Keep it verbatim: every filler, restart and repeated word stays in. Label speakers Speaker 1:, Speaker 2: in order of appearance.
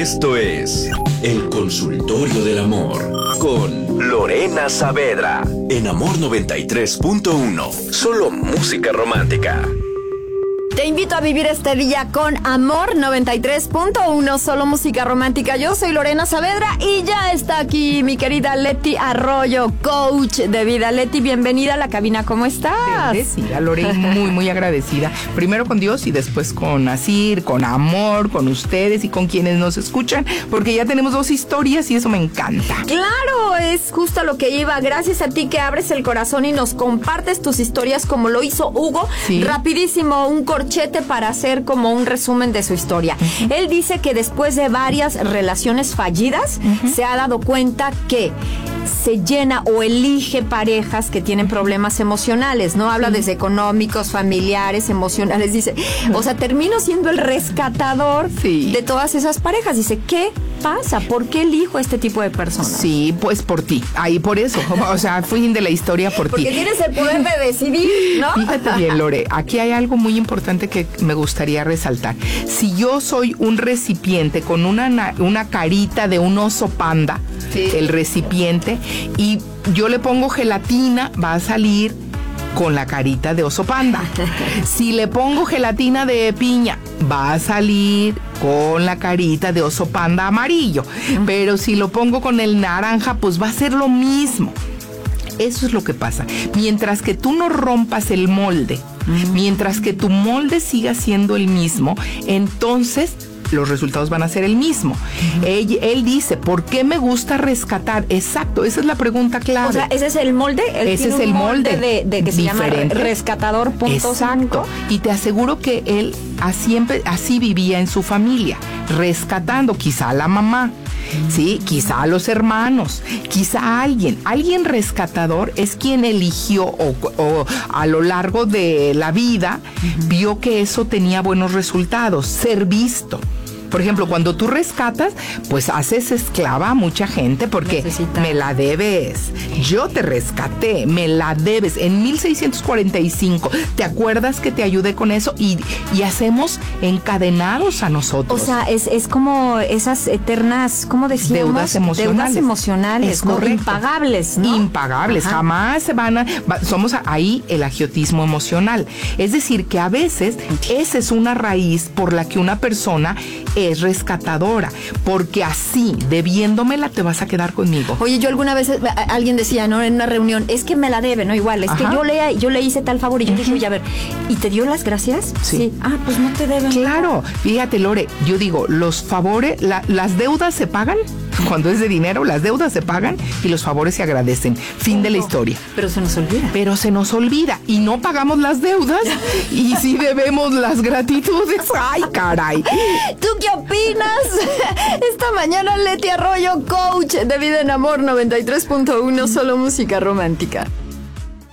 Speaker 1: Esto es El Consultorio del Amor con Lorena Saavedra en Amor noventa y tres punto uno. Solo música romántica.
Speaker 2: Te invito a vivir este día con Amor noventa y tres punto uno, solo música romántica. Yo soy Lorena Saavedra y ya está aquí mi querida Leti Arroyo, coach de vida. Leti, bienvenida a la cabina, ¿cómo estás?
Speaker 3: Bendecida, Lore, muy, muy agradecida. Primero con Dios y después con Asir, con Amor, con ustedes y con quienes nos escuchan, porque ya tenemos dos historias y eso me encanta.
Speaker 2: Claro, es justo a lo que iba. Gracias a ti que abres el corazón y nos compartes tus historias como lo hizo Hugo. Sí. Rapidísimo, un corchete para hacer como un resumen de su historia. Uh-huh. Él dice que después de varias relaciones fallidas, uh-huh, se ha dado cuenta que se llena o elige parejas que tienen problemas emocionales, ¿no? Habla, sí, desde económicos, familiares, emocionales, dice, o sea, termino siendo el rescatador, sí, de todas esas parejas. Dice, ¿qué pasa? ¿Por qué elijo este tipo de personas?
Speaker 3: Sí, pues por ti, ahí por eso, o sea, fin de la historia por
Speaker 2: Porque
Speaker 3: ti.
Speaker 2: Porque tienes el poder de decidir, ¿no?
Speaker 3: Fíjate bien, Lore, aquí hay algo muy importante que me gustaría resaltar. Si yo soy un recipiente con una, una carita de un oso panda, sí, el recipiente, y yo le pongo gelatina, va a salir con la carita de oso panda. Si le pongo gelatina de piña, va a salir con la carita de oso panda amarillo. Pero si lo pongo con el naranja, pues va a ser lo mismo. Eso es lo que pasa. Mientras que tú no rompas el molde, mm. mientras que tu molde siga siendo el mismo, entonces los resultados van a ser el mismo. Uh-huh. Él, él dice, ¿por qué me gusta rescatar? Exacto, esa es la pregunta clave.
Speaker 2: O sea, ese es el molde. Él
Speaker 3: ese es el molde, molde
Speaker 2: de, de que se diferente. Llama rescatador punto cinco.
Speaker 3: Y te aseguro que él así, así vivía en su familia, rescatando quizá a la mamá, sí, quizá a los hermanos, quizá a alguien. Alguien rescatador es quien eligió o, o a lo largo de la vida, uh-huh, vio que eso tenía buenos resultados, ser visto. Por ejemplo, cuando tú rescatas, pues haces esclava a mucha gente porque necesita. Me la debes. Yo te rescaté, me la debes. En mil seiscientos cuarenta y cinco, ¿te acuerdas que te ayudé con eso? Y, y hacemos encadenados a nosotros.
Speaker 2: O sea, es, es como esas eternas, ¿cómo decíamos?
Speaker 3: Deudas emocionales.
Speaker 2: Deudas emocionales,
Speaker 3: es correcto.
Speaker 2: Impagables, ¿no?
Speaker 3: Impagables. Ajá. Jamás se van a... Va, somos ahí el agiotismo emocional. Es decir, que a veces esa es una raíz por la que una persona es rescatadora, porque así, debiéndomela, te vas a quedar conmigo.
Speaker 2: Oye, yo alguna vez, alguien decía, ¿no? En una reunión, es que me la debe, ¿no? Igual, es, ajá, que yo le, yo le hice tal favor y yo, uh-huh, dije, oye, a ver, ¿y te dio las gracias?
Speaker 3: Sí. sí.
Speaker 2: Ah, pues no te deben.
Speaker 3: Claro, fíjate, Lore, yo digo, los favores, la, las deudas se pagan. Cuando es de dinero, las deudas se pagan y los favores se agradecen. Fin, oh, de la historia.
Speaker 2: Pero se nos olvida.
Speaker 3: Pero se nos olvida y no pagamos las deudas y sí debemos las gratitudes. ¡Ay, caray!
Speaker 2: ¿Tú qué opinas? Esta mañana Leti Arroyo, coach de vida en Amor noventa y tres punto uno, solo música romántica.